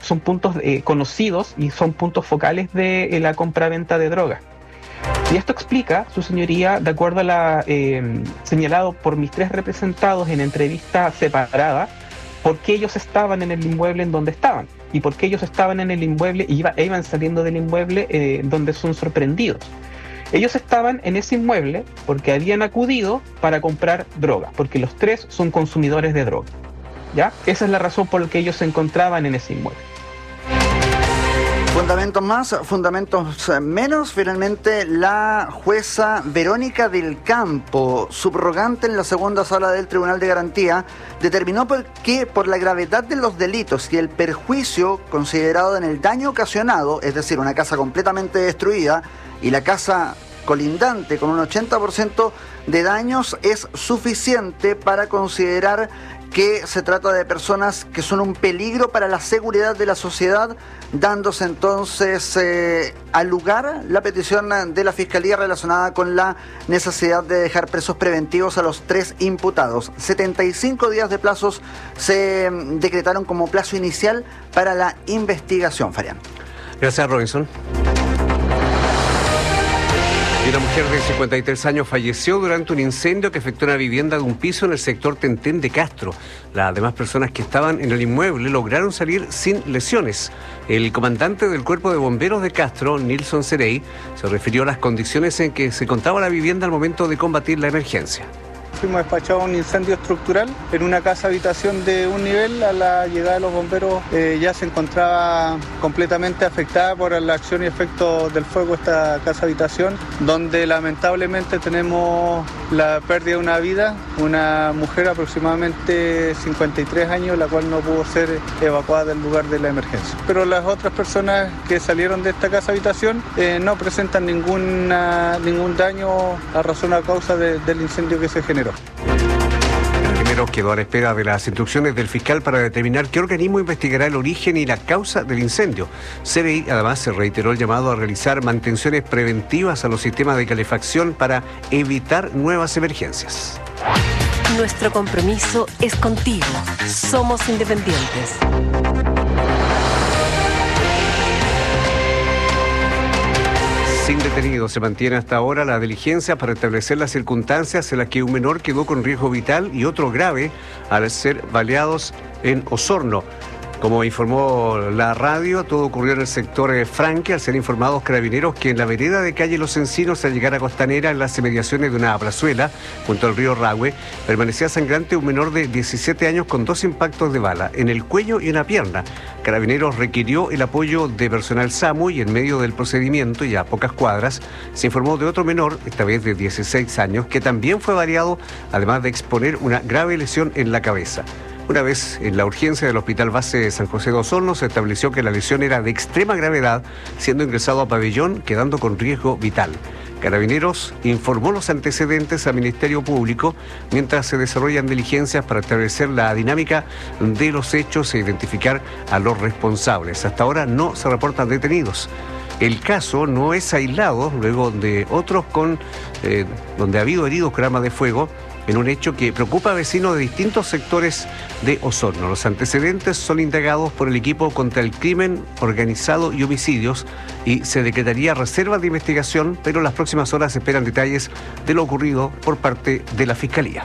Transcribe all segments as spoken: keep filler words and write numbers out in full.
son puntos eh, conocidos y son puntos focales de eh, la compra-venta de drogas. Y esto explica, su señoría, de acuerdo a la eh, señalado por mis tres representados en entrevista separada, por qué ellos estaban en el inmueble en donde estaban y por qué ellos estaban en el inmueble y iba, e iban saliendo del inmueble eh, donde son sorprendidos. Ellos estaban en ese inmueble porque habían acudido para comprar droga, porque los tres son consumidores de droga, ¿ya? Esa es la razón por la que ellos se encontraban en ese inmueble. Fundamentos más, fundamentos menos. Finalmente, la jueza Verónica del Campo, subrogante en la segunda sala del Tribunal de Garantía, determinó que por la gravedad de los delitos y el perjuicio considerado en el daño ocasionado, es decir, una casa completamente destruida y la casa colindante con un ochenta por ciento de daños, es suficiente para considerar que se trata de personas que son un peligro para la seguridad de la sociedad, dándose entonces eh, al lugar la petición de la Fiscalía relacionada con la necesidad de dejar presos preventivos a los tres imputados. setenta y cinco días de plazos se decretaron como plazo inicial para la investigación, Farián. Gracias, Robinson. Y una mujer de cincuenta y tres años falleció durante un incendio que afectó una vivienda de un piso en el sector Tentén de Castro. Las demás personas que estaban en el inmueble lograron salir sin lesiones. El comandante del Cuerpo de Bomberos de Castro, Nilson Cerey, se refirió a las condiciones en que se encontraba la vivienda al momento de combatir la emergencia. Fuimos despachados a un incendio estructural en una casa habitación de un nivel. A la llegada de los bomberos eh, ya se encontraba completamente afectada por la acción y efecto del fuego esta casa habitación, donde lamentablemente tenemos la pérdida de una vida, una mujer aproximadamente cincuenta y tres años, la cual no pudo ser evacuada del lugar de la emergencia. Pero las otras personas que salieron de esta casa habitación eh, no presentan ninguna, ningún daño a razón a causa de, del incendio que se generó. Carabineros quedó a la espera de las instrucciones del fiscal para determinar qué organismo investigará el origen y la causa del incendio. C B I además se reiteró el llamado a realizar mantenciones preventivas a los sistemas de calefacción para evitar nuevas emergencias. Nuestro compromiso es contigo. Somos independientes. Sin detenidos, se mantiene hasta ahora la diligencia para establecer las circunstancias en las que un menor quedó con riesgo vital y otro grave al ser baleados en Osorno. Como informó la radio, todo ocurrió en el sector eh, Franque, al ser informados carabineros que en la vereda de calle Los Encinos, al llegar a Costanera, en las inmediaciones de una plazuela, junto al río Rahue, permanecía sangrante un menor de diecisiete años con dos impactos de bala, en el cuello y en la pierna. Carabineros requirió el apoyo de personal SAMU y en medio del procedimiento, y a pocas cuadras, se informó de otro menor, esta vez de dieciséis años, que también fue baleado, además de exponer una grave lesión en la cabeza. Una vez en la urgencia del Hospital Base de San José de Osorno, se estableció que la lesión era de extrema gravedad, siendo ingresado a pabellón, quedando con riesgo vital. Carabineros informó los antecedentes al Ministerio Público mientras se desarrollan diligencias para establecer la dinámica de los hechos e identificar a los responsables. Hasta ahora no se reportan detenidos. El caso no es aislado, luego de otros con eh, donde ha habido heridos con armas de fuego, en un hecho que preocupa a vecinos de distintos sectores de Osorno. Los antecedentes son indagados por el equipo contra el crimen organizado y homicidios y se decretaría reserva de investigación, pero en las próximas horas se esperan detalles de lo ocurrido por parte de la Fiscalía.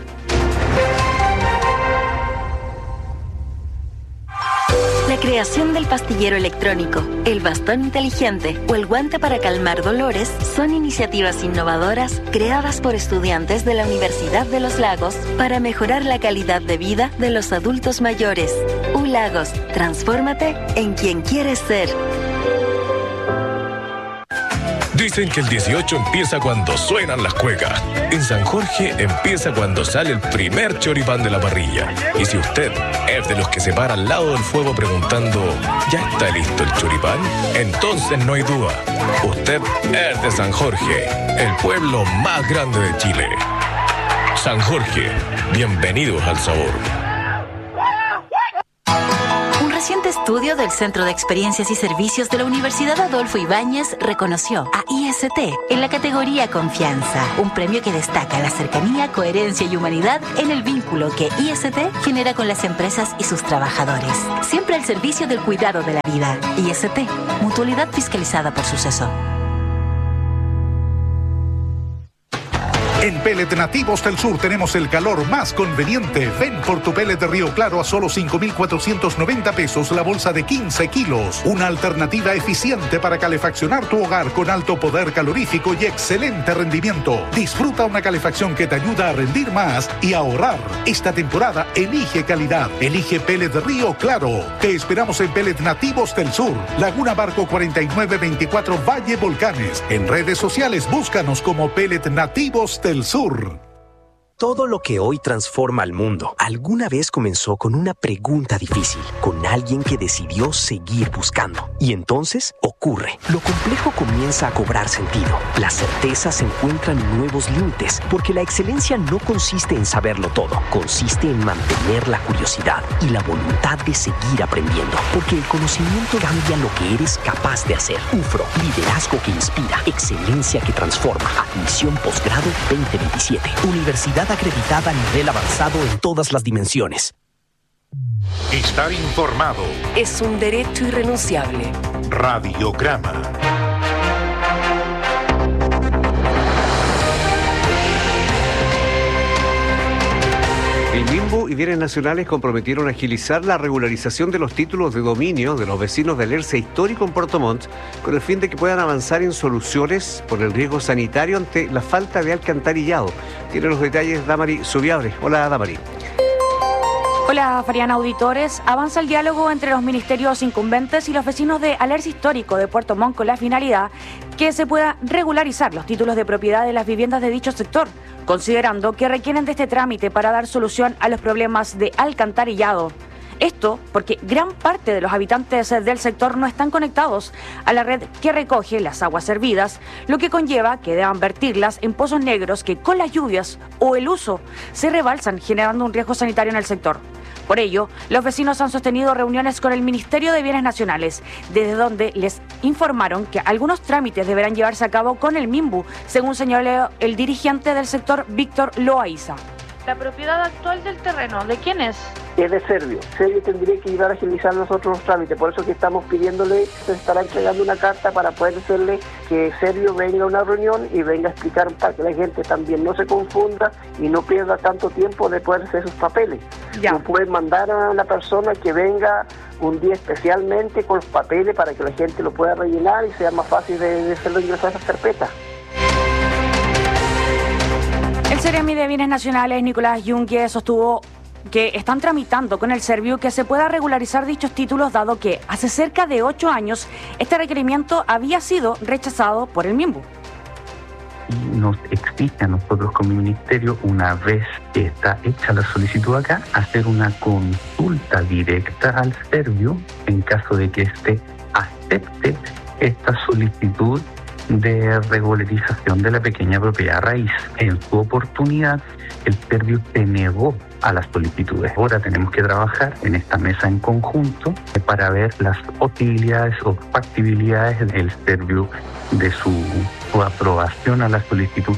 La creación del pastillero electrónico, el bastón inteligente o el guante para calmar dolores son iniciativas innovadoras creadas por estudiantes de la Universidad de Los Lagos para mejorar la calidad de vida de los adultos mayores. U Lagos, transfórmate en quien quieres ser. Dicen que el dieciocho empieza cuando suenan las cuecas. En San Jorge empieza cuando sale el primer choripán de la parrilla. Y si usted es de los que se para al lado del fuego preguntando ¿ya está listo el choripán? Entonces no hay duda. Usted es de San Jorge, el pueblo más grande de Chile. San Jorge, bienvenidos al sabor. reciente estudio del Centro de Experiencias y Servicios de la Universidad Adolfo Ibáñez reconoció a I S T en la categoría Confianza, un premio que destaca la cercanía, coherencia y humanidad en el vínculo que I S T genera con las empresas y sus trabajadores. Siempre al servicio del cuidado de la vida. I S T, mutualidad fiscalizada por Suceso. En Pellet Nativos del Sur tenemos el calor más conveniente. Ven por tu pellet de Río Claro a solo cinco mil cuatrocientos noventa pesos la bolsa de quince kilos. Una alternativa eficiente para calefaccionar tu hogar con alto poder calorífico y excelente rendimiento. Disfruta una calefacción que te ayuda a rendir más y ahorrar. Esta temporada elige calidad. Elige Pellet de Río Claro. Te esperamos en Pellet Nativos del Sur. Laguna Barco cuarenta y nueve veinticuatro Valle Volcanes. En redes sociales búscanos como Pellet Nativos del Sur. Todo lo que hoy transforma al mundo alguna vez comenzó con una pregunta difícil, con alguien que decidió seguir buscando. Y entonces ocurre. Lo complejo comienza a cobrar sentido. Las certezas encuentran nuevos límites, porque la excelencia no consiste en saberlo todo, consiste en mantener la curiosidad y la voluntad de seguir aprendiendo, porque el conocimiento cambia lo que eres capaz de hacer. U F R O, liderazgo que inspira, excelencia que transforma. Admisión posgrado veinte veintisiete. Universidad acreditada a nivel avanzado en todas las dimensiones. Estar informado. Es un derecho irrenunciable. Radiograma. El MIMBU y Bienes Nacionales comprometieron a agilizar la regularización de los títulos de dominio de los vecinos del ERCE histórico en Puerto Montt, con el fin de que puedan avanzar en soluciones por el riesgo sanitario ante la falta de alcantarillado. Tiene los detalles Damari Subiabre. Hola, Damari. Hola, Farian auditores. Avanza el diálogo entre los ministerios incumbentes y los vecinos de Alerce Histórico de Puerto Montt con la finalidad que se pueda regularizar los títulos de propiedad de las viviendas de dicho sector, considerando que requieren de este trámite para dar solución a los problemas de alcantarillado. Esto porque gran parte de los habitantes del sector no están conectados a la red que recoge las aguas servidas, lo que conlleva que deban vertirlas en pozos negros que con las lluvias o el uso se rebalsan, generando un riesgo sanitario en el sector. Por ello, los vecinos han sostenido reuniones con el Ministerio de Bienes Nacionales, desde donde les informaron que algunos trámites deberán llevarse a cabo con el MIMBU, según señaló el dirigente del sector, Víctor Loaiza. ¿La propiedad actual del terreno de quién es? Es de Servio. Servio tendría que ayudar a agilizar nosotros los trámites, por eso que estamos pidiéndole, se estará entregando una carta para poder decirle que Servio venga a una reunión y venga a explicar para que la gente también no se confunda y no pierda tanto tiempo de poder hacer sus papeles. Ya. No pueden mandar a la persona que venga un día especialmente con los papeles para que la gente lo pueda rellenar y sea más fácil de, de hacerlo ingresar a esas carpetas. El Seremi de Bienes Nacionales, Nicolás Yunque, sostuvo que están tramitando con el Serviu que se pueda regularizar dichos títulos, dado que hace cerca de ocho años este requerimiento había sido rechazado por el MIMBU. Nos exige a nosotros como ministerio, una vez que está hecha la solicitud acá, hacer una consulta directa al Serviu en caso de que éste acepte esta solicitud de regularización de la pequeña propiedad raíz. En su oportunidad, el Serviu se negó a las solicitudes. Ahora tenemos que trabajar en esta mesa en conjunto para ver las posibilidades o factibilidades del Serviu de su, su aprobación a la solicitud.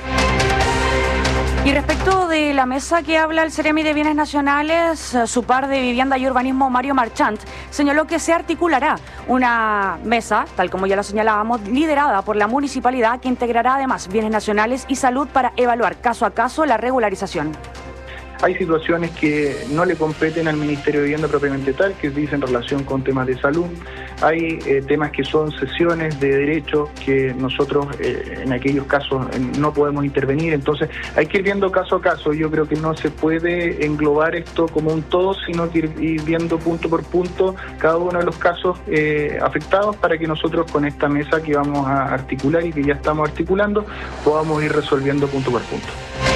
Y respecto de la mesa que habla el Seremi de Bienes Nacionales, su par de Vivienda y Urbanismo, Mario Marchant, señaló que se articulará una mesa, tal como ya lo señalábamos, liderada por la municipalidad, que integrará además Bienes Nacionales y Salud para evaluar caso a caso la regularización. Hay situaciones que no le competen al Ministerio de Vivienda propiamente tal, que dicen relación con temas de salud. Hay eh, temas que son sesiones de derecho que nosotros eh, en aquellos casos eh, no podemos intervenir. Entonces hay que ir viendo caso a caso. Yo creo que no se puede englobar esto como un todo, sino que ir, ir viendo punto por punto cada uno de los casos eh, afectados para que nosotros con esta mesa que vamos a articular y que ya estamos articulando podamos ir resolviendo punto por punto.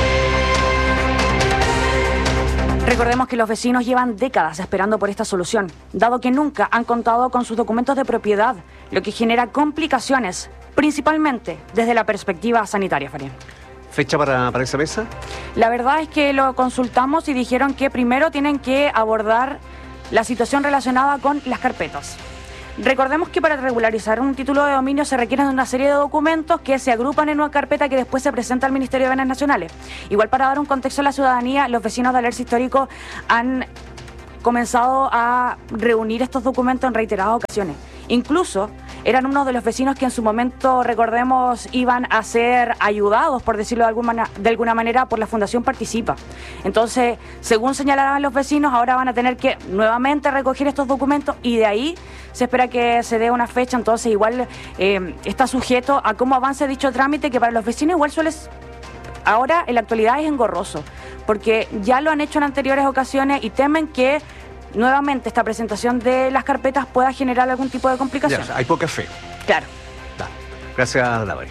Recordemos que los vecinos llevan décadas esperando por esta solución, dado que nunca han contado con sus documentos de propiedad, lo que genera complicaciones, principalmente desde la perspectiva sanitaria, Farín. ¿Fecha para, para esa mesa? La verdad es que lo consultamos y dijeron que primero tienen que abordar la situación relacionada con las carpetas. Recordemos que para regularizar un título de dominio se requieren una serie de documentos que se agrupan en una carpeta que después se presenta al Ministerio de Bienes Nacionales. Igual, para dar un contexto a la ciudadanía, los vecinos de Alerce Histórico han comenzado a reunir estos documentos en reiteradas ocasiones. Incluso eran uno de los vecinos que en su momento, recordemos, iban a ser ayudados, por decirlo de alguna, de alguna manera, por la Fundación Participa. Entonces, según señalaban los vecinos, ahora van a tener que nuevamente recoger estos documentos y de ahí se espera que se dé una fecha. Entonces, igual eh, está sujeto a cómo avance dicho trámite, que para los vecinos igual suele... Ahora, en la actualidad, es engorroso, porque ya lo han hecho en anteriores ocasiones y temen que nuevamente esta presentación de las carpetas pueda generar algún tipo de complicación. Ya, hay poca fe. Claro. Da. Gracias, Damaris.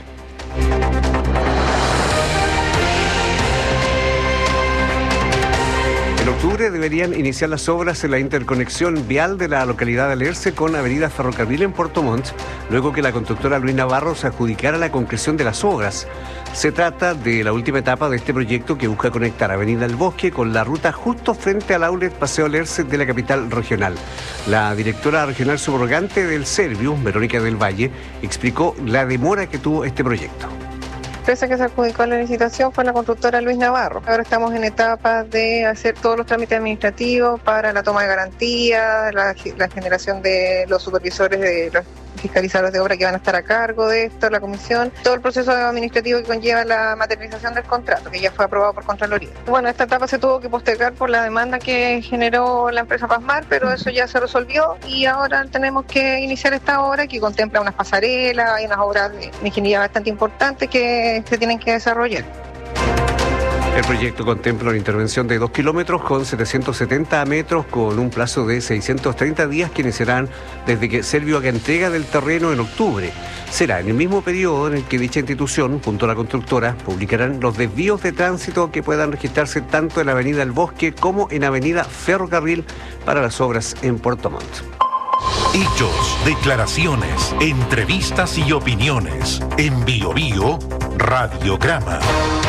En octubre deberían iniciar las obras en la interconexión vial de la localidad de Alerce con Avenida Ferrocarril en Puerto Montt, luego que la constructora Luis Navarro se adjudicara la concreción de las obras. Se trata de la última etapa de este proyecto que busca conectar Avenida El Bosque con la ruta justo frente al outlet Paseo Alerce de la capital regional. La directora regional subrogante del Serviu, Verónica del Valle, explicó la demora que tuvo este proyecto. La empresa que se adjudicó a la licitación fue la constructora Luis Navarro. Ahora estamos en etapa de hacer todos los trámites administrativos para la toma de garantía, la, la generación de los supervisores, de los fiscalizadores de obra que van a estar a cargo de esto, la comisión, todo el proceso administrativo que conlleva la materialización del contrato, que ya fue aprobado por Contraloría. Bueno, esta etapa se tuvo que postergar por la demanda que generó la empresa Pasmar, pero eso ya se resolvió y ahora tenemos que iniciar esta obra que contempla unas pasarelas, hay unas obras de ingeniería bastante importantes que se tienen que desarrollar. El proyecto contempla una intervención de dos kilómetros con setecientos setenta metros con un plazo de seiscientos treinta días que iniciarán desde que Serviu haga entrega del terreno en octubre. Será en el mismo periodo en el que dicha institución, junto a la constructora, publicarán los desvíos de tránsito que puedan registrarse tanto en Avenida El Bosque como en Avenida Ferrocarril para las obras en Puerto Montt. Hechos, declaraciones, entrevistas y opiniones. En Bio Bio, Radiograma.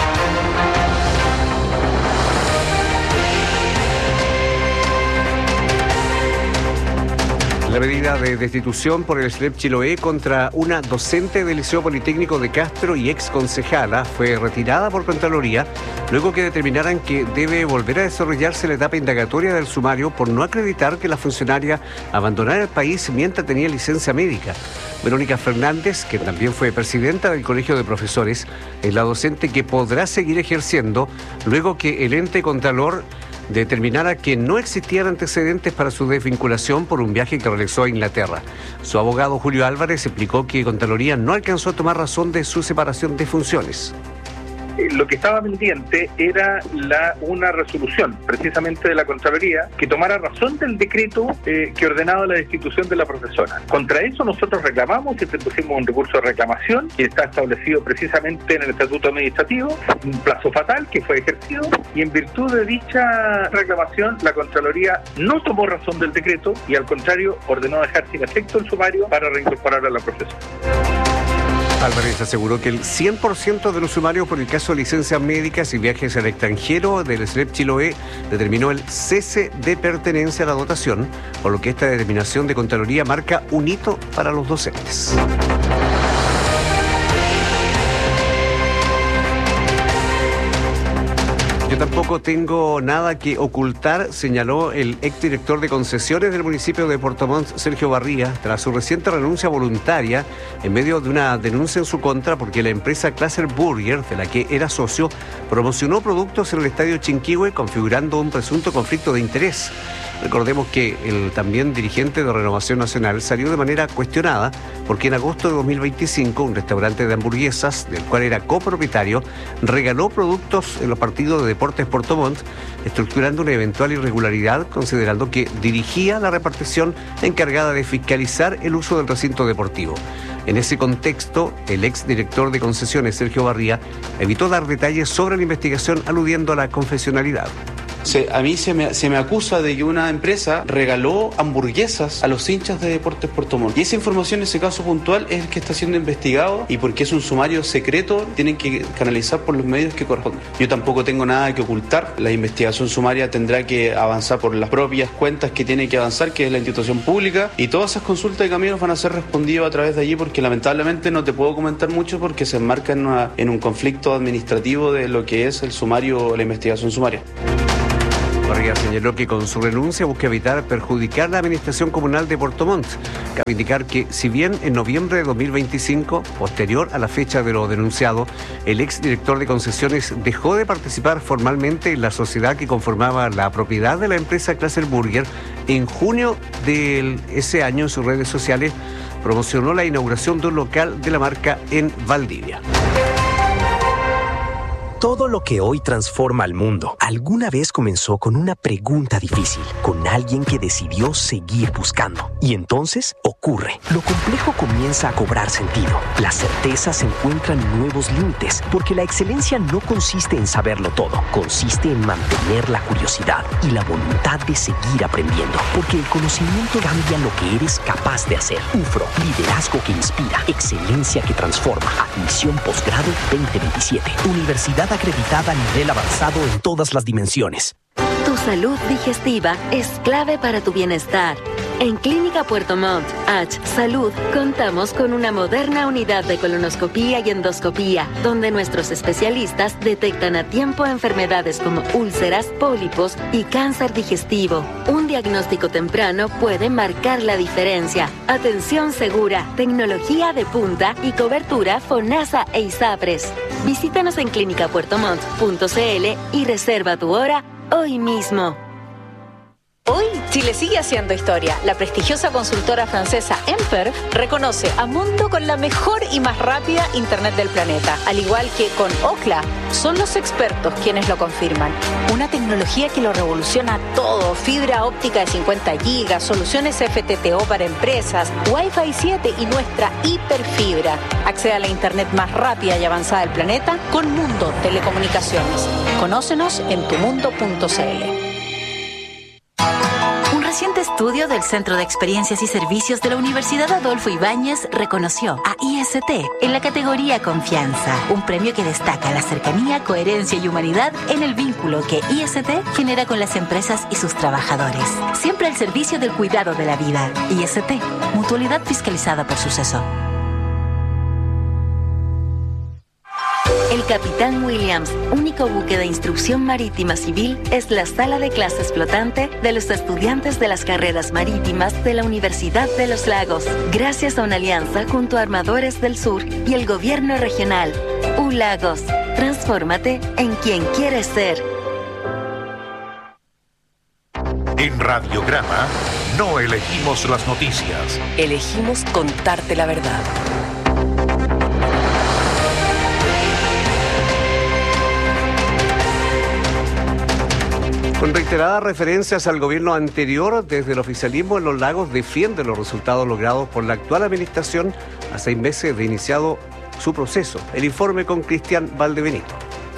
La medida de destitución por el S L E P Chiloé contra una docente del Liceo Politécnico de Castro y ex concejala fue retirada por Contraloría luego que determinaran que debe volver a desarrollarse la etapa indagatoria del sumario por no acreditar que la funcionaria abandonara el país mientras tenía licencia médica. Verónica Fernández, que también fue presidenta del Colegio de Profesores, es la docente que podrá seguir ejerciendo luego que el ente Contralor determinara que no existían antecedentes para su desvinculación por un viaje que realizó a Inglaterra. Su abogado Julio Álvarez explicó que Contraloría no alcanzó a tomar razón de su separación de funciones. Lo que estaba pendiente era la, una resolución, precisamente de la Contraloría, que tomara razón del decreto eh, que ordenaba la destitución de la profesora. Contra eso nosotros reclamamos y pusimos un recurso de reclamación que está establecido precisamente en el Estatuto Administrativo, un plazo fatal que fue ejercido, y en virtud de dicha reclamación la Contraloría no tomó razón del decreto y al contrario ordenó dejar sin efecto el sumario para reincorporar a la profesora. Álvarez aseguró que el cien por ciento de los sumarios por el caso de licencias médicas y viajes al extranjero del S L E P Chiloé determinó el cese de pertenencia a la dotación, por lo que esta determinación de Contraloría marca un hito para los docentes. Yo tampoco tengo nada que ocultar, señaló el exdirector de concesiones del municipio de Puerto Montt, Sergio Barría, tras su reciente renuncia voluntaria en medio de una denuncia en su contra porque la empresa Claser Burger, de la que era socio, promocionó productos en el estadio Chinquihue configurando un presunto conflicto de interés. Recordemos que el también dirigente de Renovación Nacional salió de manera cuestionada porque en agosto de dos mil veinticinco un restaurante de hamburguesas, del cual era copropietario, regaló productos en los partidos de Deportes Puerto Montt, estructurando una eventual irregularidad considerando que dirigía la repartición encargada de fiscalizar el uso del recinto deportivo. En ese contexto, el exdirector de concesiones, Sergio Barría, evitó dar detalles sobre la investigación aludiendo a la confesionalidad. Se, a mí se me, se me acusa de que una empresa regaló hamburguesas a los hinchas de Deportes Puerto Montt. Y esa información, en ese caso puntual, es el que está siendo investigado, y porque es un sumario secreto, tienen que canalizar por los medios que corresponden. Yo tampoco tengo nada que ocultar. La investigación sumaria tendrá que avanzar por las propias cuentas que tiene que avanzar, que es la institución pública, y todas esas consultas de caminos van a ser respondidas a través de allí, porque lamentablemente no te puedo comentar mucho porque se enmarca en, una, en un conflicto administrativo de lo que es el sumario, la investigación sumaria. Barriga señaló que con su renuncia busca evitar perjudicar la administración comunal de Puerto Montt. Cabe indicar que, si bien en noviembre de dos mil veinticinco, posterior a la fecha de lo denunciado, el exdirector de concesiones dejó de participar formalmente en la sociedad que conformaba la propiedad de la empresa Claser Burger, en junio de ese año en sus redes sociales promocionó la inauguración de un local de la marca en Valdivia. Todo lo que hoy transforma al mundo alguna vez comenzó con una pregunta difícil, con alguien que decidió seguir buscando. Y entonces ocurre. Lo complejo comienza a cobrar sentido. Las certezas encuentran nuevos límites, porque la excelencia no consiste en saberlo todo, consiste en mantener la curiosidad y la voluntad de seguir aprendiendo, porque el conocimiento cambia lo que eres capaz de hacer. U F R O, liderazgo que inspira, excelencia que transforma. Admisión posgrado veinte veintisiete. Universidad acreditada a nivel avanzado en todas las dimensiones. Tu salud digestiva es clave para tu bienestar. En Clínica Puerto Montt, H Salud, contamos con una moderna unidad de colonoscopía y endoscopía, donde nuestros especialistas detectan a tiempo enfermedades como úlceras, pólipos y cáncer digestivo. Un diagnóstico temprano puede marcar la diferencia. Atención segura, tecnología de punta y cobertura FONASA e ISAPRES. Visítanos en clínica puerto montt punto c l y reserva tu hora hoy mismo. Hoy, Chile sigue haciendo historia. La prestigiosa consultora francesa Emper reconoce a Mundo con la mejor y más rápida Internet del planeta. Al igual que con Ookla, son los expertos quienes lo confirman. Una tecnología que lo revoluciona todo. Fibra óptica de cincuenta gigas, soluciones F T T O para empresas, Wi-Fi siete y nuestra hiperfibra. Accede a la Internet más rápida y avanzada del planeta con Mundo Telecomunicaciones. Conócenos en tu mundo punto c l. Un reciente estudio del Centro de Experiencias y Servicios de la Universidad Adolfo Ibáñez reconoció a I S T en la categoría Confianza, un premio que destaca la cercanía, coherencia y humanidad en el vínculo que I S T genera con las empresas y sus trabajadores. Siempre al servicio del cuidado de la vida. I S T, mutualidad fiscalizada por Suceso. El Capitán Williams, único buque de instrucción marítima civil, es la sala de clases flotante de los estudiantes de las carreras marítimas de la Universidad de los Lagos, gracias a una alianza junto a Armadores del Sur y el gobierno regional. U Lagos, transfórmate en quien quieres ser. En Radiograma no elegimos las noticias. Elegimos contarte la verdad. Con reiteradas referencias al gobierno anterior, desde el oficialismo en Los Lagos defiende los resultados logrados por la actual administración a seis meses de iniciado su proceso. El informe con Cristian Valdebenito.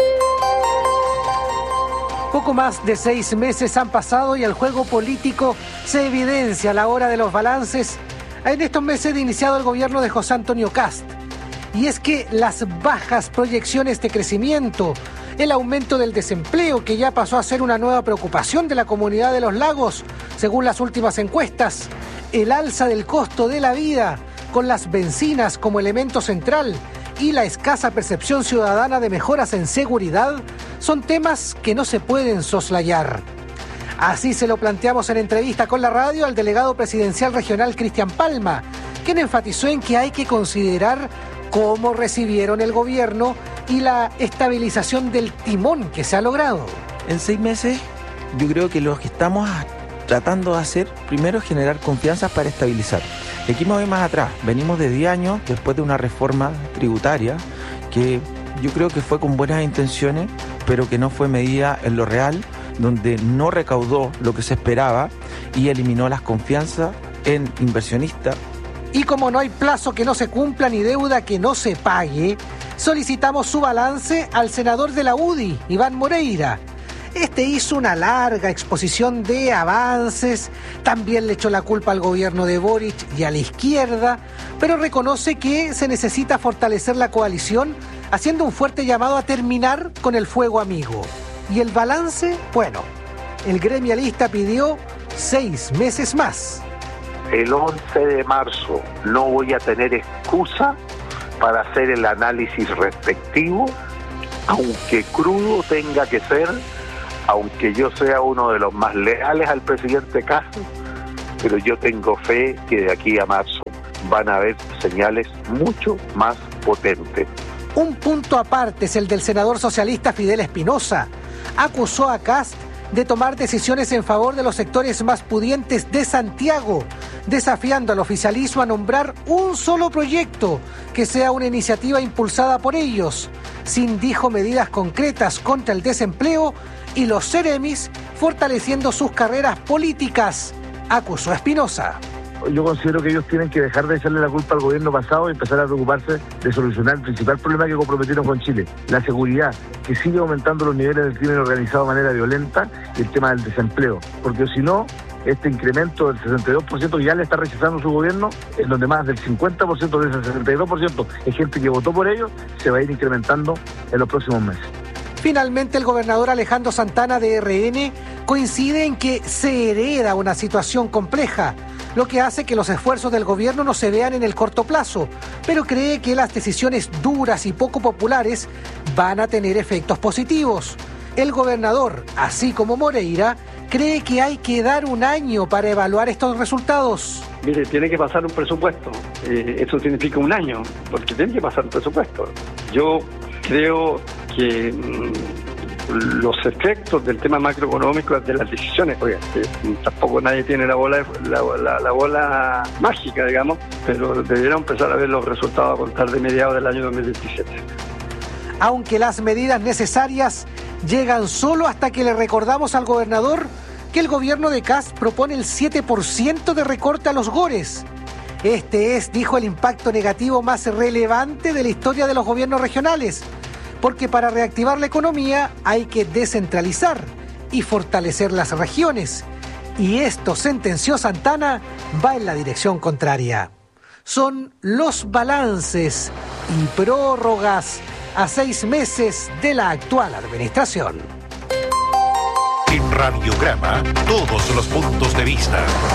Poco más de seis meses han pasado y el juego político se evidencia a la hora de los balances en estos meses de iniciado el gobierno de José Antonio Kast. Y es que las bajas proyecciones de crecimiento, el aumento del desempleo, que ya pasó a ser una nueva preocupación de la comunidad de Los Lagos, según las últimas encuestas, el alza del costo de la vida, con las bencinas como elemento central, y la escasa percepción ciudadana de mejoras en seguridad, son temas que no se pueden soslayar. Así se lo planteamos en entrevista con la radio al delegado presidencial regional Cristian Palma, quien enfatizó en que hay que considerar cómo recibieron el gobierno y la estabilización del timón que se ha logrado. En seis meses, yo creo que lo que estamos tratando de hacer, primero es generar confianza para estabilizar. Y aquí me voy más atrás, venimos de diez años después de una reforma tributaria que yo creo que fue con buenas intenciones, pero que no fue medida en lo real, donde no recaudó lo que se esperaba y eliminó las confianzas en inversionistas. Y como no hay plazo que no se cumpla ni deuda que no se pague, solicitamos su balance al senador de la U D I, Iván Moreira. Este hizo una larga exposición de avances, también le echó la culpa al gobierno de Boric y a la izquierda, pero reconoce que se necesita fortalecer la coalición, haciendo un fuerte llamado a terminar con el fuego amigo. ¿Y el balance? Bueno, el gremialista pidió seis meses más. El once de marzo no voy a tener excusa para hacer el análisis respectivo, aunque crudo tenga que ser, aunque yo sea uno de los más leales al presidente Kast, pero yo tengo fe que de aquí a marzo van a haber señales mucho más potentes. Un punto aparte es el del senador socialista Fidel Espinosa. Acusó a Kast de tomar decisiones en favor de los sectores más pudientes de Santiago, desafiando al oficialismo a nombrar un solo proyecto que sea una iniciativa impulsada por ellos, sin, dijo, medidas concretas contra el desempleo y los Ceremis fortaleciendo sus carreras políticas, acusó Espinosa. Yo considero que ellos tienen que dejar de echarle la culpa al gobierno pasado y empezar a preocuparse de solucionar el principal problema que comprometieron con Chile, la seguridad, que sigue aumentando los niveles del crimen organizado de manera violenta, y el tema del desempleo, porque si no, este incremento del sesenta y dos por ciento que ya le está rechazando su gobierno, en donde más del cincuenta por ciento de ese sesenta y dos por ciento es gente que votó por ellos, se va a ir incrementando en los próximos meses. Finalmente, el gobernador Alejandro Santana de R N coincide en que se hereda una situación compleja, lo que hace que los esfuerzos del gobierno no se vean en el corto plazo, pero cree que las decisiones duras y poco populares van a tener efectos positivos. El gobernador, así como Moreira, cree que hay que dar un año para evaluar estos resultados. Mire, tiene que pasar un presupuesto. Eh, eso significa un año, porque tiene que pasar un presupuesto. Yo creo que mmm, los efectos del tema macroeconómico de las decisiones, oiga, eh, tampoco nadie tiene la bola, la, la, la bola mágica, digamos, pero deberían empezar a ver los resultados a contar de mediados del año dos mil veintisiete. Aunque las medidas necesarias llegan solo hasta que le recordamos al gobernador que el gobierno de Kast propone el siete por ciento de recorte a los GORES. Este es, dijo, el impacto negativo más relevante de la historia de los gobiernos regionales, porque para reactivar la economía hay que descentralizar y fortalecer las regiones. Y esto, sentenció Santana, va en la dirección contraria. Son los balances y prórrogas a seis meses de la actual administración. En Radiograma, todos los puntos de vista.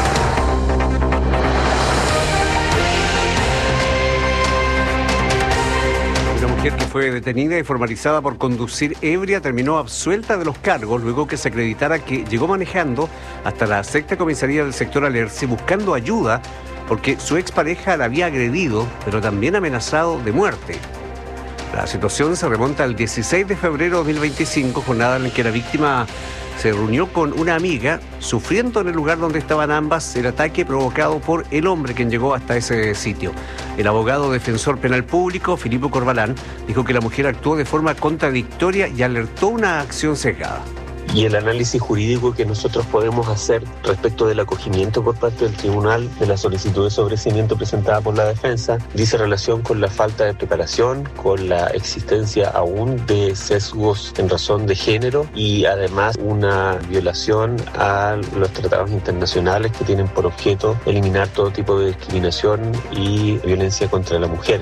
Una mujer que fue detenida y formalizada por conducir ebria terminó absuelta de los cargos luego que se acreditara que llegó manejando hasta la sexta comisaría del sector Alerce buscando ayuda porque su expareja la había agredido, pero también amenazado de muerte. La situación se remonta al dieciséis de febrero de dos mil veinticinco, jornada en la que la víctima se reunió con una amiga, sufriendo en el lugar donde estaban ambas el ataque provocado por el hombre quien llegó hasta ese sitio. El abogado defensor penal público, Filipo Corbalán, dijo que la mujer actuó de forma contradictoria y alertó una acción sesgada. Y el análisis jurídico que nosotros podemos hacer respecto del acogimiento por parte del tribunal de la solicitud de sobreseimiento presentada por la defensa dice relación con la falta de preparación, con la existencia aún de sesgos en razón de género y además una violación a los tratados internacionales que tienen por objeto eliminar todo tipo de discriminación y violencia contra la mujer.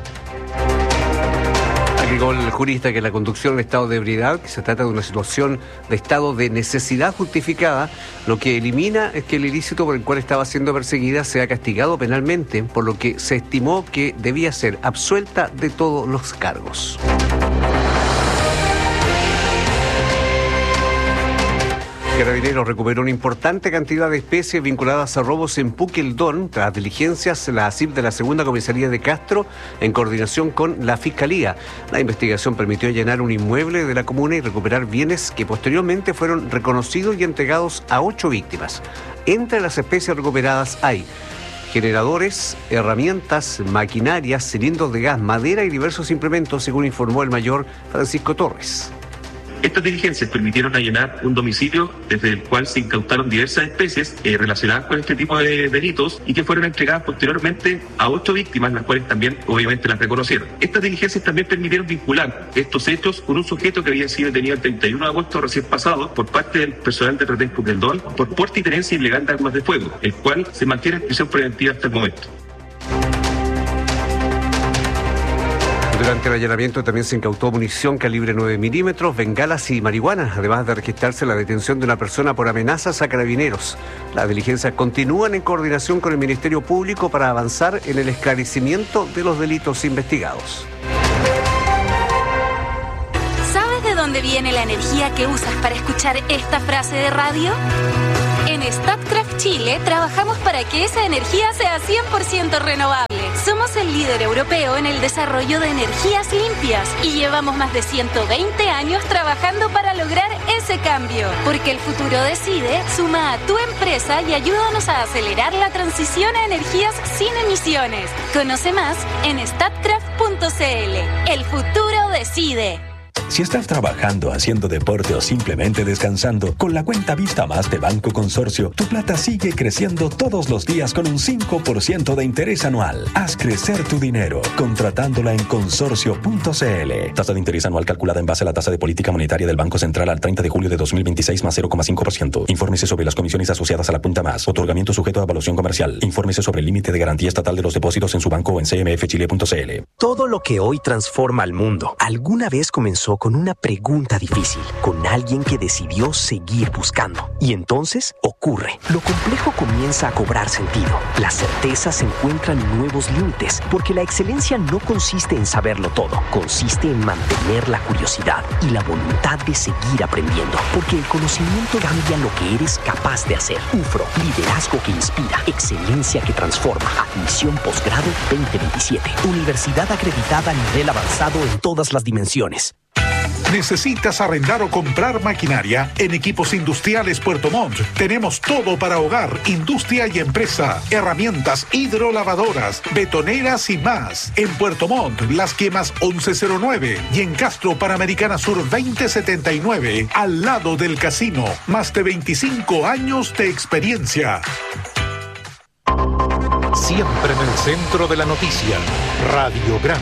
Agregó el jurista que la conducción en estado de ebriedad, que se trata de una situación de estado de necesidad justificada, lo que elimina es que el ilícito por el cual estaba siendo perseguida sea castigado penalmente, por lo que se estimó que debía ser absuelta de todos los cargos. Carabineros recuperó una importante cantidad de especies vinculadas a robos en Puqueldón. Tras diligencias, la A S I P de la Segunda Comisaría de Castro, en coordinación con la Fiscalía. La investigación permitió allanar un inmueble de la comuna y recuperar bienes que posteriormente fueron reconocidos y entregados a ocho víctimas. Entre las especies recuperadas hay generadores, herramientas, maquinarias, cilindros de gas, madera y diversos implementos, según informó el mayor Francisco Torres. Estas diligencias permitieron allanar un domicilio desde el cual se incautaron diversas especies eh, relacionadas con este tipo de delitos y que fueron entregadas posteriormente a ocho víctimas, las cuales también obviamente las reconocieron. Estas diligencias también permitieron vincular estos hechos con un sujeto que había sido detenido el treinta y uno de agosto recién pasado por parte del personal de Retén Puqueldón por porte y tenencia ilegal de armas de fuego, el cual se mantiene en prisión preventiva hasta el momento. Durante el allanamiento también se incautó munición calibre nueve milímetros, bengalas y marihuana, además de registrarse la detención de una persona por amenazas a carabineros. Las diligencias continúan en coordinación con el Ministerio Público para avanzar en el esclarecimiento de los delitos investigados. ¿Sabes de dónde viene la energía que usas para escuchar esta frase de radio? En Statkraft Chile trabajamos para que esa energía sea cien por ciento renovable. Somos el líder europeo en el desarrollo de energías limpias y llevamos más de ciento veinte años trabajando para lograr ese cambio. Porque el futuro decide, suma a tu empresa y ayúdanos a acelerar la transición a energías sin emisiones. Conoce más en statkraft punto c l. El futuro decide. Si estás trabajando, haciendo deporte o simplemente descansando, con la cuenta Vista Más de Banco Consorcio, tu plata sigue creciendo todos los días con un cinco por ciento de interés anual. Haz crecer tu dinero contratándola en consorcio punto c l. Tasa de interés anual calculada en base a la tasa de política monetaria del Banco Central al treinta de julio de dos mil veintiséis más cero coma cinco por ciento. Infórmese sobre las comisiones asociadas a la cuenta Más. Otorgamiento sujeto a evaluación comercial. Infórmese sobre el límite de garantía estatal de los depósitos en su banco o en c m f chile punto c l. Todo lo que hoy transforma al mundo, alguna vez comenzó con una pregunta difícil, con alguien que decidió seguir buscando. Y entonces ocurre. Lo complejo comienza a cobrar sentido. Las certezas encuentran nuevos límites, porque la excelencia no consiste en saberlo todo, consiste en mantener la curiosidad y la voluntad de seguir aprendiendo, porque el conocimiento cambia lo que eres capaz de hacer. U F R O, liderazgo que inspira, excelencia que transforma. Admisión posgrado veinte veintisiete. Universidad acreditada a nivel avanzado en todas las dimensiones. ¿Necesitas arrendar o comprar maquinaria? En Equipos Industriales Puerto Montt tenemos todo para hogar, industria y empresa. Herramientas hidrolavadoras, betoneras y más. En Puerto Montt, Las Quemas once cero nueve y en Castro Panamericana Sur veinte setenta y nueve, al lado del casino. Más de veinticinco años de experiencia. Siempre en el centro de la noticia, Radiograma.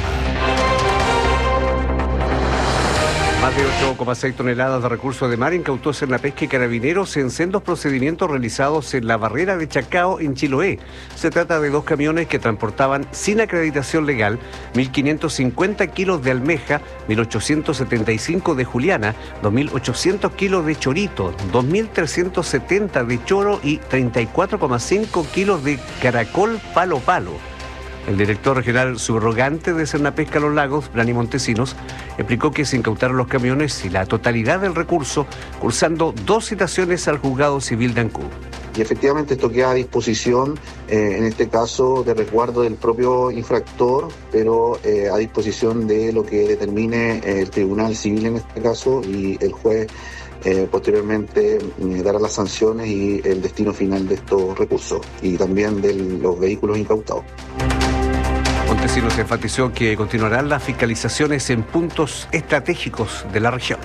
Más de ocho coma seis toneladas de recursos de mar incautó Cernapesca y Carabineros en sendos procedimientos realizados en la barrera de Chacao, en Chiloé. Se trata de dos camiones que transportaban sin acreditación legal mil quinientos cincuenta kilos de almeja, mil ochocientos setenta y cinco de juliana, dos mil ochocientos kilos de chorito, dos mil trescientos setenta de choro y treinta y cuatro coma cinco kilos de caracol palo palo. El director regional subrogante de Cernapesca Los Lagos, Brani Montesinos, explicó que se incautaron los camiones y la totalidad del recurso, cursando dos citaciones al juzgado civil de Ancud. Y efectivamente esto queda a disposición, eh, en este caso, de resguardo del propio infractor, pero eh, a disposición de lo que determine el Tribunal Civil en este caso, y el juez Eh, posteriormente eh, dará las sanciones y el destino final de estos recursos y también de los vehículos incautados. Montesinos enfatizó que continuarán las fiscalizaciones en puntos estratégicos de la región.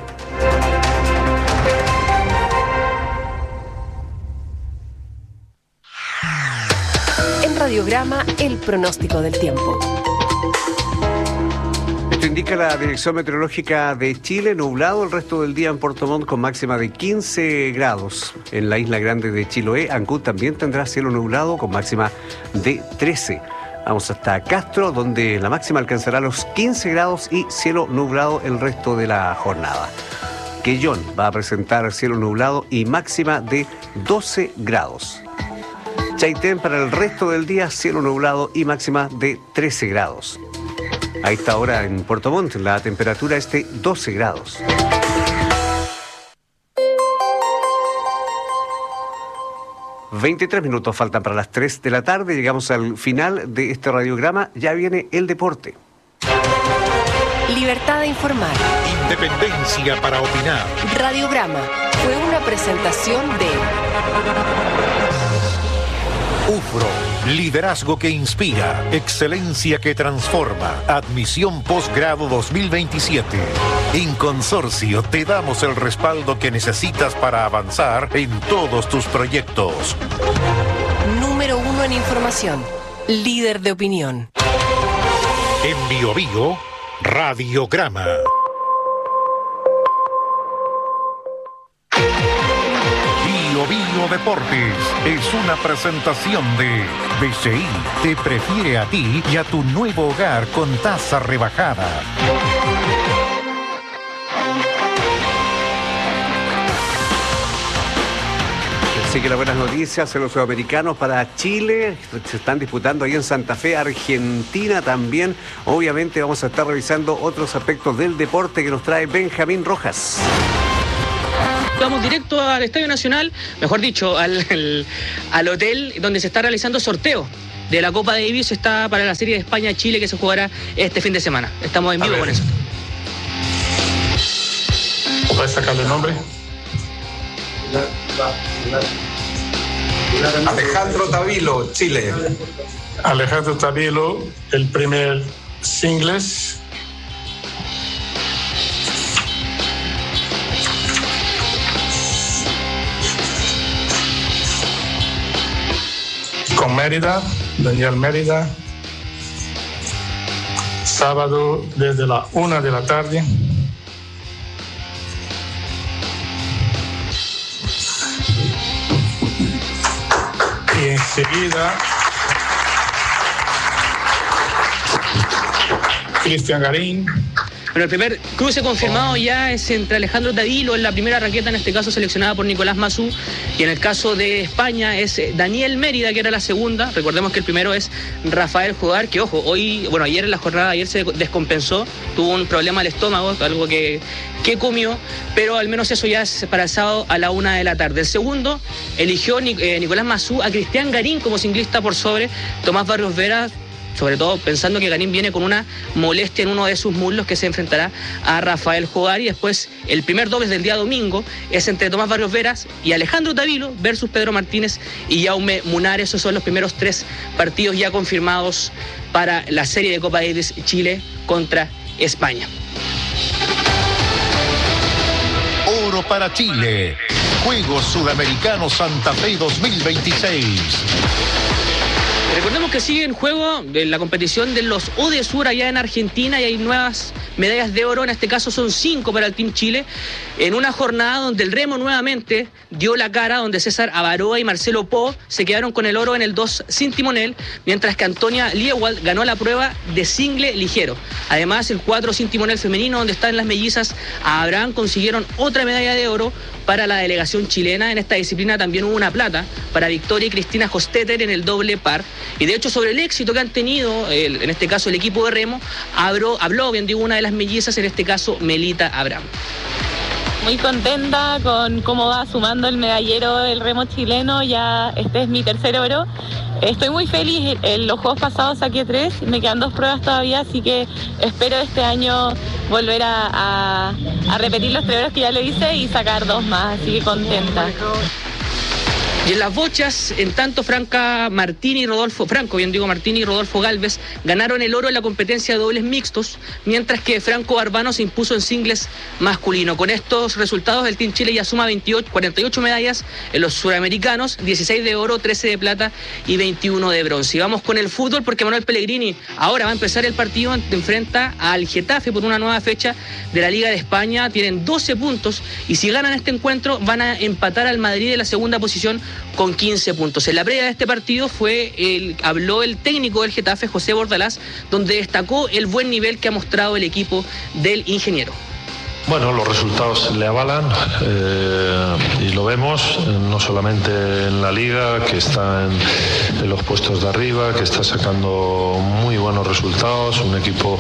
En Radiograma, el pronóstico del tiempo. Esto indica la Dirección Meteorológica de Chile, nublado el resto del día en Puerto Montt con máxima de quince grados. En la isla grande de Chiloé, Ancud también tendrá cielo nublado con máxima de trece. Vamos hasta Castro, donde la máxima alcanzará los quince grados y cielo nublado el resto de la jornada. Quellón va a presentar cielo nublado y máxima de doce grados. Chaitén para el resto del día, cielo nublado y máxima de trece grados. A esta hora en Puerto Montt la temperatura es de doce grados. veintitrés minutos faltan para las tres de la tarde. Llegamos al final de este radiograma. Ya viene el deporte. Libertad de informar. Independencia para opinar. Radiograma fue una presentación de U F R O. Liderazgo que inspira, excelencia que transforma. Admisión posgrado dos mil veintisiete. En Consorcio te damos el respaldo que necesitas para avanzar en todos tus proyectos. Número uno en información. Líder de opinión. En Bio Bio, Radiograma. Bio Bio Deportes es una presentación de B C I. Te prefiere a ti y a tu nuevo hogar con tasa rebajada. Así que las buenas noticias en los sudamericanos para Chile. Se están disputando ahí en Santa Fe, Argentina también. Obviamente vamos a estar revisando otros aspectos del deporte que nos trae Benjamín Rojas. Vamos directo al Estadio Nacional, mejor dicho, al, al, al hotel donde se está realizando sorteo de la Copa Davis. Está para la Serie de España-Chile que se jugará este fin de semana. Estamos en vivo con eso. ¿Puedes sacarle el nombre? Alejandro Tavilo, Chile. Alejandro Tavilo, el primer singles. Con Mérida, Daniel Mérida. Sábado desde la una de la tarde. Y enseguida Cristian Garín. Bueno, el primer cruce confirmado ya es entre Alejandro Tavilo, en la primera raqueta, en este caso seleccionada por Nicolás Mazú, y en el caso de España es Daniel Mérida, que era la segunda. Recordemos que el primero es Rafael Jugar, que ojo, hoy, bueno, ayer en la jornada, ayer se descompensó, tuvo un problema al estómago, algo que, que comió, pero al menos eso ya es para el sábado a la una de la tarde. El segundo eligió eh, Nicolás Mazú a Cristian Garín como singlista por sobre Tomás Barrios Vera, sobre todo pensando que Garín viene con una molestia en uno de sus muslos, que se enfrentará a Rafael Jogar. Y después el primer dobles del día domingo es entre Tomás Barrios Veras y Alejandro Tavilo versus Pedro Martínez y Jaume Munar. Esos son los primeros tres partidos ya confirmados para la serie de Copa Davis Chile contra España. Oro para Chile. Juegos Sudamericanos Santa Fe dos mil veintiséis. Recordemos que sigue en juego la competición de los UDESUR allá en Argentina y hay nuevas medallas de oro. En este caso son cinco para el Team Chile, en una jornada donde el remo nuevamente dio la cara, donde César Avaroa y Marcelo Po se quedaron con el oro en el dos sin timonel, mientras que Antonia Liewald ganó la prueba de single ligero. Además, el cuatro sin timonel femenino, donde están las mellizas Abraham, consiguieron otra medalla de oro para la delegación chilena. En esta disciplina también hubo una plata para Victoria y Cristina Hostetter en el doble par. Y de hecho, sobre el éxito que han tenido, el, en este caso el equipo de remo, habló, habló bien digo, una de las mellizas, en este caso Melita Abraham. Muy contenta con cómo va sumando el medallero el remo chileno. Ya este es mi tercer oro. Estoy muy feliz. En los juegos pasados saqué tres, me quedan dos pruebas todavía, así que espero este año volver a, a, a repetir los tres oros que ya le hice y sacar dos más, así que contenta. Y en las bochas, en tanto, Franca Martini y Rodolfo, Franco, bien digo, Martini y Rodolfo Galvez ganaron el oro en la competencia de dobles mixtos, mientras que Franco Barbano se impuso en singles masculino. Con estos resultados, el Team Chile ya suma veintiocho, cuarenta y ocho medallas en los suramericanos, dieciséis de oro, trece de plata y veintiuno de bronce. Y vamos con el fútbol, porque Manuel Pellegrini ahora va a empezar el partido, enfrenta al Getafe por una nueva fecha de la Liga de España. Tienen doce puntos y si ganan este encuentro van a empatar al Madrid en la segunda posición con quince puntos. En la previa de este partido fue el, habló el técnico del Getafe, José Bordalás, donde destacó el buen nivel que ha mostrado el equipo del ingeniero. Bueno, los resultados le avalan eh, y lo vemos, no solamente en la Liga, que está en, en los puestos de arriba, que está sacando muy buenos resultados, un equipo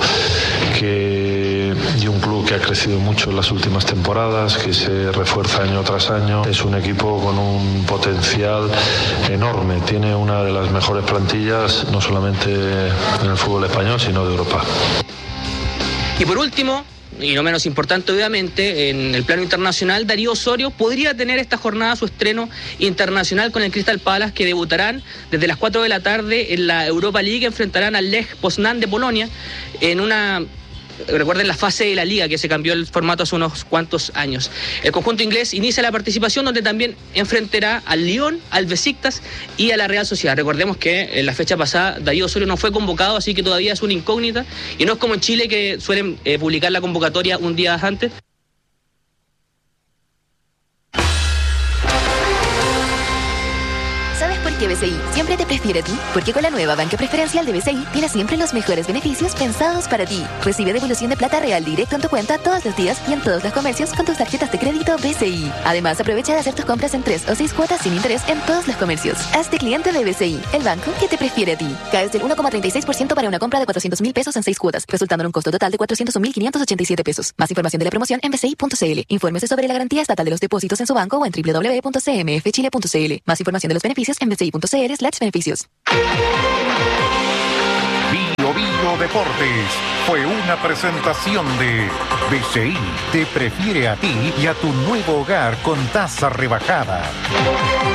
que y un club que ha crecido mucho en las últimas temporadas, que se refuerza año tras año. Es un equipo con un potencial enorme, tiene una de las mejores plantillas, no solamente en el fútbol español, sino de Europa. Y por último, y no menos importante obviamente, en el plano internacional, Darío Osorio podría tener esta jornada su estreno internacional con el Crystal Palace, que debutarán desde las cuatro de la tarde en la Europa League, enfrentarán al Lech Poznan de Polonia en una... Recuerden la fase de la liga, que se cambió el formato hace unos cuantos años. El conjunto inglés inicia la participación, donde también enfrentará al Lyon, al Besiktas y a la Real Sociedad. Recordemos que en la fecha pasada Darío Osorio no fue convocado, así que todavía es una incógnita, y no es como en Chile, que suelen eh, publicar la convocatoria un día antes. ¿Sabes por qué B C I siempre te prefiere a ti? Porque con la nueva banca preferencial de B C I tienes siempre los mejores beneficios pensados para ti. Recibe devolución de plata real directo en tu cuenta todos los días y en todos los comercios con tus tarjetas de crédito B C I. Además, aprovecha de hacer tus compras en tres o seis cuotas sin interés en todos los comercios. Hazte cliente de B C I, el banco que te prefiere a ti. Caes del uno coma treinta y seis por ciento para una compra de cuatrocientos mil pesos en seis cuotas, resultando en un costo total de cuatrocientos un mil quinientos ochenta y siete pesos. Más información de la promoción en b c i punto c l. Infórmese sobre la garantía estatal de los depósitos en su banco o en w w w punto c m f chile punto c l. Más información de los beneficios en b c i punto c l slash beneficios. Bio Bio Deportes fue una presentación de B C I. Te prefiere a ti y a tu nuevo hogar con tasa rebajada.